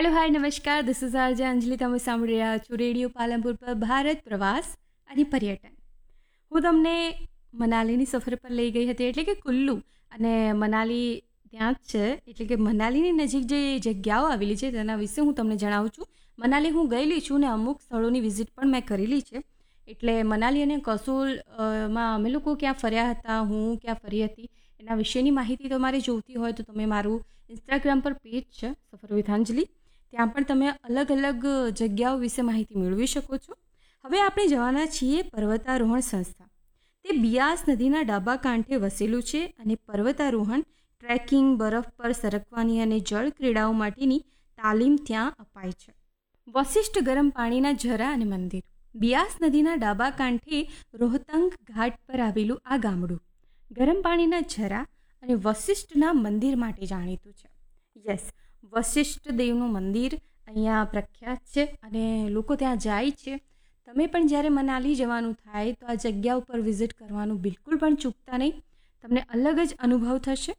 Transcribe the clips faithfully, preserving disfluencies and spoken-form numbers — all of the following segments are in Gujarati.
હેલો હાય નમસ્કાર, દિસ ઇઝ આરજે અંજલિ. તમે સાંભળી રહ્યા છો રેડિયો પાલનપુર પર ભારત પ્રવાસ અને પર્યટન. હું તમને મનાલીની સફર પર લઈ ગઈ હતી, એટલે કે કુલ્લુ. અને મનાલી ત્યાં જ છે, એટલે કે મનાલીની નજીક જે જગ્યાઓ આવેલી છે તેના વિશે હું તમને જણાવું છું. મનાલી હું ગયેલી છું ને અમુક સ્થળોની વિઝિટ પણ મેં કરેલી છે. એટલે મનાલી અને કસોલ અ, માં અમે લોકો ક્યાં ફર્યા હતા, હું ક્યાં ફરી હતી, એના વિશેની માહિતી તમારે જોઈતી હોય તો તમે મારું ઇન્સ્ટાગ્રામ પર પેજ છે સફર વિથ અંજલિ, ત્યાં પણ તમે અલગ અલગ જગ્યાઓ વિશે માહિતી મેળવી શકો છો. હવે આપણે જવાના છીએ પર્વતારોહણ સંસ્થા. તે બિયાસ નદીના ડાબા કાંઠે વસેલું છે અને પર્વતારોહણ, ટ્રેકિંગ, બરફ પર સરકવાની અને જળ ક્રીડાઓ માટેની તાલીમ ત્યાં અપાય છે. વશિષ્ઠ ગરમ પાણીના ઝરા અને મંદિર. બિયાસ નદીના ડાબા કાંઠે રોહતંગ ઘાટ પર આવેલું આ ગામડું ગરમ પાણીના ઝરા અને વશિષ્ઠના મંદિર માટે જાણીતું છે. યસ, વશિષ્ઠ દેવનું મંદિર અહીંયા પ્રખ્યાત છે અને લોકો ત્યાં જાય છે. તમે પણ જ્યારે મનાલી જવાનું થાય તો આ જગ્યા ઉપર વિઝિટ કરવાનું બિલકુલ પણ ચૂકતા નહીં. તમને અલગ જ અનુભવ થશે.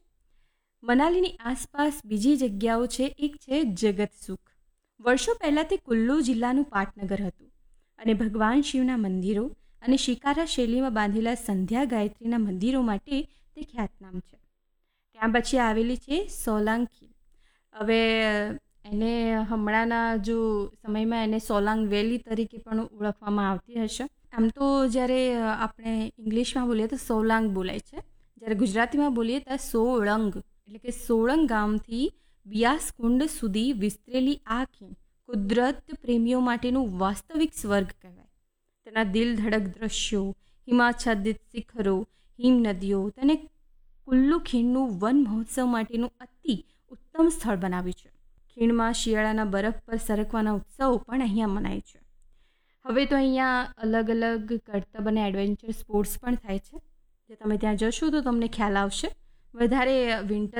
મનાલીની આસપાસ બીજી જગ્યાઓ છે. એક છે જગતસુખ. વર્ષો પહેલાં તે કુલ્લુ જિલ્લાનું પાટનગર હતું અને ભગવાન શિવના મંદિરો અને શિકારા શૈલીમાં બાંધેલા સંધ્યા ગાયત્રીના મંદિરો માટે તે ખ્યાતનામ છે. ત્યાં પછી આવેલી છે સોલાંગ ખીલ. હવે એને હમણાંના જો સમયમાં એને સોલાંગ વેલી તરીકે પણ ઓળખવામાં આવતી હશે. આમ તો જ્યારે આપણે ઇંગ્લિશમાં બોલીએ તો સોલાંગ બોલાય છે, જ્યારે ગુજરાતીમાં બોલીએ તો સોળંગ, એટલે કે સોળંગ ગામથી બિયાસ કુંડ સુધી વિસ્તરેલી આ ખીણ કુદરત પ્રેમીઓ માટેનું વાસ્તવિક સ્વર્ગ કહેવાય. તેના દિલ ધડક દ્રશ્યો, હિમાચ્છાદિત શિખરો, હિમ નદીઓ તેને કુલ્લુ ખીણનું વન મહોત્સવ માટેનું અતિ ઉત્તમ સ્થળ બનાવ્યું છે. ખીણમાં શિયાળાના બરફ પર સરકવાના ઉત્સવો પણ અહીંયા મનાય છે. હવે તો અહીંયા અલગ અલગ કરતબ અને એડવેન્ચર સ્પોર્ટ્સ પણ થાય છે, જે તમે ત્યાં જશો તો તમને ખ્યાલ આવશે. વધારે વિન્ટર